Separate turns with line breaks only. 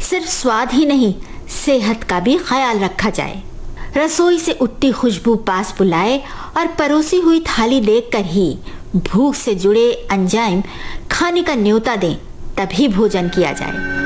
सिर्फ स्वाद ही नहीं, सेहत का भी ख्याल रखा जाए। रसोई से उठती खुशबू पास बुलाए और परोसी हुई थाली देखकर ही भूख से जुड़े अंजाइम खाने का न्योता दें, तभी भोजन किया जाए।